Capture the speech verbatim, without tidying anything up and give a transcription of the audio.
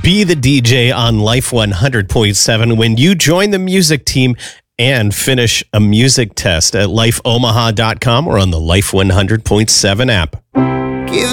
Be the D J on Life one hundred point seven when you join the music team and finish a music test at life omaha dot com or on the Life one hundred point seven app.